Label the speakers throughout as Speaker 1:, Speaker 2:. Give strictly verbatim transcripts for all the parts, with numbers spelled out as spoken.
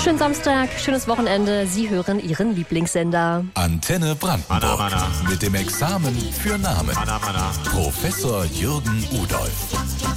Speaker 1: Schönen Samstag, schönes Wochenende. Sie hören Ihren Lieblingssender.
Speaker 2: Antenne Brandenburg.
Speaker 3: Mana, mana.
Speaker 2: Mit dem Examen für Namen.
Speaker 3: Mana, mana.
Speaker 2: Professor Jürgen Udolf.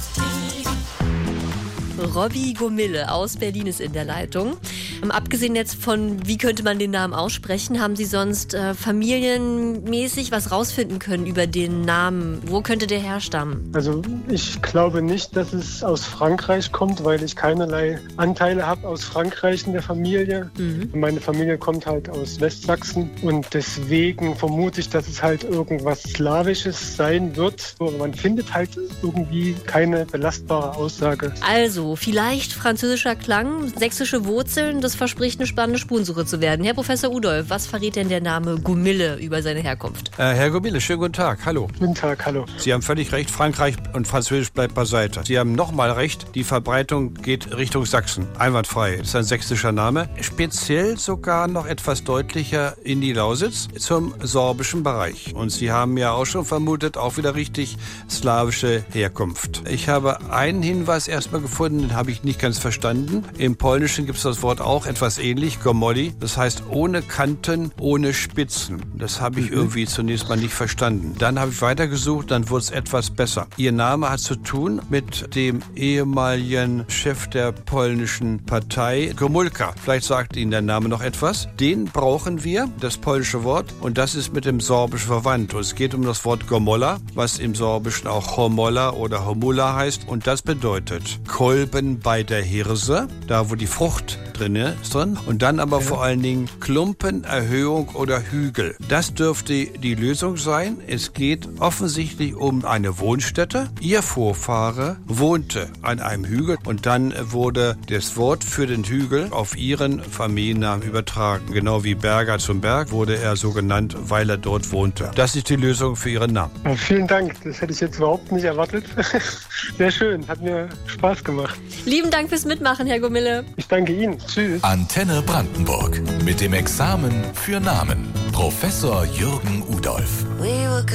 Speaker 1: Robbie Gomille aus Berlin ist in der Leitung. Ähm, abgesehen jetzt von, wie könnte man den Namen aussprechen, haben Sie sonst äh, familienmäßig was rausfinden können über den Namen? Wo könnte der herstammen?
Speaker 4: Also ich glaube nicht, dass es aus Frankreich kommt, weil ich keinerlei Anteile habe aus Frankreich in der Familie. Mhm. Meine Familie kommt halt aus Westsachsen und deswegen vermute ich, dass es halt irgendwas Slawisches sein wird. Aber man findet halt irgendwie keine belastbare Aussage.
Speaker 1: Also, vielleicht französischer Klang, sächsische Wurzeln, das verspricht eine spannende Spurensuche zu werden. Herr Professor Udolf, was verrät denn der Name Gomille über seine Herkunft?
Speaker 5: Äh, Herr Gomille, schönen guten Tag, hallo.
Speaker 4: Guten Tag, hallo.
Speaker 5: Sie haben völlig recht, Frankreich und Französisch bleibt beiseite. Sie haben nochmal recht, die Verbreitung geht Richtung Sachsen, einwandfrei. Das ist ein sächsischer Name, speziell sogar noch etwas deutlicher in die Lausitz, zum sorbischen Bereich. Und Sie haben ja auch schon vermutet, auch wieder richtig slawische Herkunft. Ich habe einen Hinweis erstmal gefunden, den habe ich nicht ganz verstanden. Im Polnischen gibt es das Wort auch etwas ähnlich, gomoli. Das heißt ohne Kanten, ohne Spitzen. Das habe ich irgendwie zunächst mal nicht verstanden. Dann habe ich weitergesucht, dann wurde es etwas besser. Ihr Name hat zu tun mit dem ehemaligen Chef der polnischen Partei, Gomulka. Vielleicht sagt Ihnen der Name noch etwas. Den brauchen wir, das polnische Wort, und das ist mit dem Sorbischen verwandt. Und es geht um das Wort Gomola, was im Sorbischen auch Homola oder Homula heißt. Und das bedeutet Kolben bei der Hirse, da wo die Frucht drin ist drin, und dann aber ja. vor allen Dingen Klumpenerhöhung oder Hügel. Das dürfte die Lösung sein. Es geht offensichtlich um eine Wohnstätte. Ihr Vorfahre wohnte an einem Hügel und dann wurde das Wort für den Hügel auf ihren Familiennamen übertragen. Genau wie Berger zum Berg wurde er so genannt, weil er dort wohnte. Das ist die Lösung für Ihren Namen.
Speaker 4: Ja, vielen Dank, das hätte ich jetzt überhaupt nicht erwartet. Sehr schön, hat mir Spaß gemacht.
Speaker 1: Lieben Dank fürs Mitmachen, Herr Gomille.
Speaker 4: Ich danke Ihnen. Tschüss.
Speaker 2: Antenne Brandenburg. Mit dem Examen für Namen. Professor Jürgen Udolf.